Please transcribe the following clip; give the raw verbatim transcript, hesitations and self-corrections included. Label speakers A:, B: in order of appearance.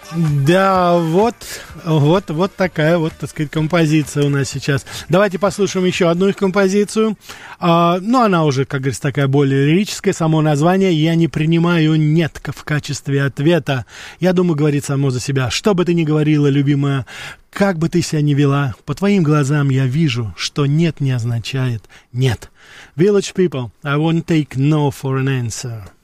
A: Да, вот, вот, вот такая вот, так сказать, композиция у нас сейчас. Давайте послушаем еще одну их композицию. А, ну, она уже, как говорится, такая более лирическая. Само название «Я не принимаю нет» в качестве ответа. Я думаю, говорит само за себя. Что бы ты ни говорила, любимая, как бы ты себя ни вела, по твоим глазам я вижу, что нет не означает нет. Village People, I won't take no for an answer.